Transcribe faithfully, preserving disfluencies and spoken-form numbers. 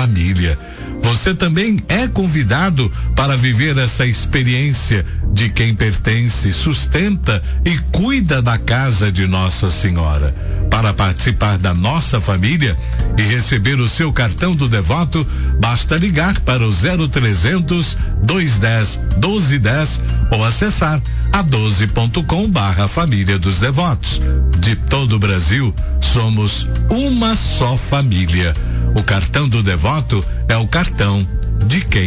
família. Você também é convidado para viver essa experiência de quem pertence, sustenta e cuida da casa de Nossa Senhora. Para participar da nossa família e receber o seu cartão do devoto, basta ligar para o zero trezentos, dois dez, doze dez ou acessar a doze ponto com barra família dos devotos. De todo o Brasil, somos uma só família. O cartão do devoto é o cartão de quem